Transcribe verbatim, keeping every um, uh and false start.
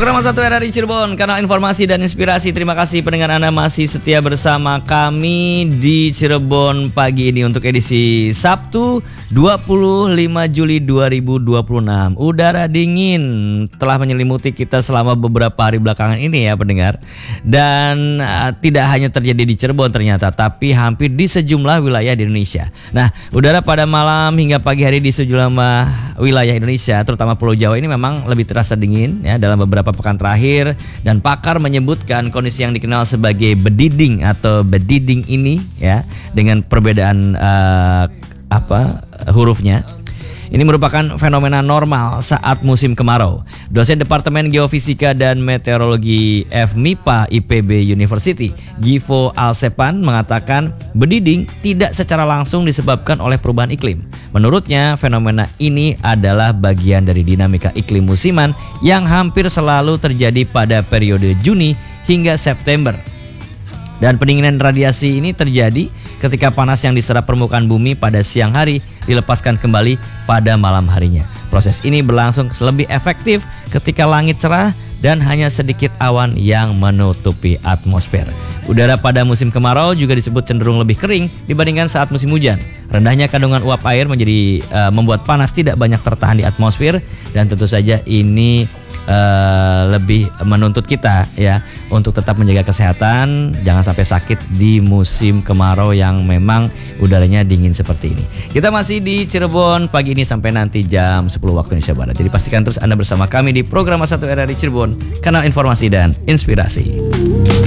Program satu R R I Cirebon, kanal informasi dan inspirasi. Terima kasih pendengar Anda masih setia bersama kami di Cirebon pagi ini untuk edisi Sabtu dua puluh lima Juli dua ribu dua puluh enam. Udara dingin telah menyelimuti kita selama beberapa hari belakangan ini ya pendengar. Dan uh, tidak hanya terjadi di Cirebon ternyata, tapi hampir di sejumlah wilayah di Indonesia. Nah, udara pada malam hingga pagi hari di sejumlah wilayah Indonesia, terutama Pulau Jawa ini memang lebih terasa dingin ya dalam beberapa beberapa pekan terakhir, dan pakar menyebutkan kondisi yang dikenal sebagai bediding atau bediding ini ya dengan perbedaan uh, apa hurufnya. Ini merupakan fenomena normal saat musim kemarau. Dosen Departemen Geofisika dan Meteorologi F M I P A I P B University, Givo Alsepan, mengatakan bediding tidak secara langsung disebabkan oleh perubahan iklim. Menurutnya, fenomena ini adalah bagian dari dinamika iklim musiman yang hampir selalu terjadi pada periode Juni hingga September. Dan pendinginan radiasi ini terjadi ketika panas yang diserap permukaan bumi pada siang hari dilepaskan kembali pada malam harinya. Proses ini berlangsung lebih efektif ketika langit cerah dan hanya sedikit awan yang menutupi atmosfer. Udara pada musim kemarau juga disebut cenderung lebih kering dibandingkan saat musim hujan. Rendahnya kandungan uap air menjadi uh, membuat panas tidak banyak tertahan di atmosfer, dan tentu saja ini Uh, lebih menuntut kita ya untuk tetap menjaga kesehatan, jangan sampai sakit di musim kemarau yang memang udaranya dingin seperti ini. Kita masih di Cirebon pagi ini sampai nanti jam sepuluh waktu Indonesia Barat. Jadi pastikan terus Anda bersama kami di program satu R R I Cirebon, kanal informasi dan inspirasi.